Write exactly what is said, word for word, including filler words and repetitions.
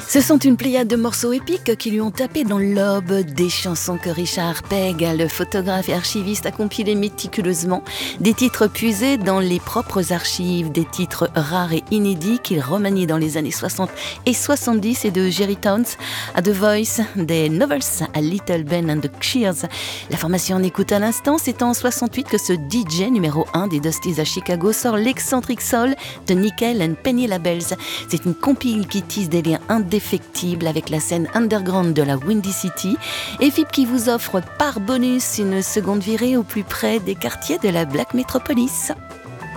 Ce sont une pléiade de morceaux épiques qui lui ont tapé dans l'aube, des chansons que Richard Pegg, le photographe et archiviste, a compilées méticuleusement, des titres puisés dans les propres archives, des titres rares et inédits qu'il remaniait dans les années soixante et soixante-dix, et de Jerry Towns à The Voice, des Novels à Little Ben and the Cheers. La formation en écoute à l'instant, c'est en soixante-huit que ce D J numéro un des Dusties à Chicago sort l'excentrique soul de Nickel and Penny Labels. C'est une compile qui tisse des liens indéfectibles avec la scène underground de la Windy City, et F I P qui vous offre par bonus une seconde virée au plus près des quartiers de la Black Metropolis.